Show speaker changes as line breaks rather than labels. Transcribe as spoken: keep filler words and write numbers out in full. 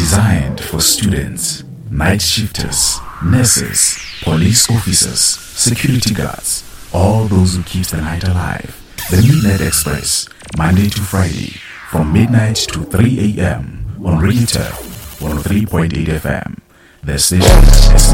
Designed for students, night shifters, nurses, police officers, security guards, all those who keep the night alive. The Midnight Express, Monday to Friday, from midnight to three a m on Radio Turf one oh three point eight F M. The station is